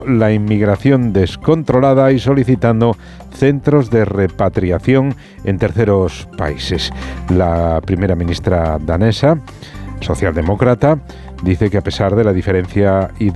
la inmigración descontrolada y solicitando centros de repatriación en terceros países. La primera ministra danesa, socialdemócrata, dice que a pesar de la diferencia